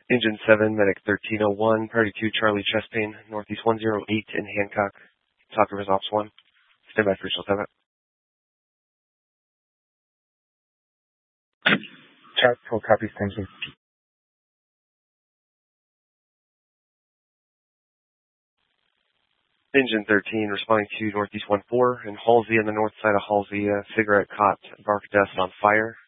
Engine 7, Medic 1301, Priority 2, Charlie, chest pain, Northeast 108 in Hancock. Talk Rivers Ops 1. Stand by for Shell 7. Chart, full copies, thank you. Engine 13 responding to Northeast 14 and Halsey on the north side of Halsey, cigarette caught bark dust on fire.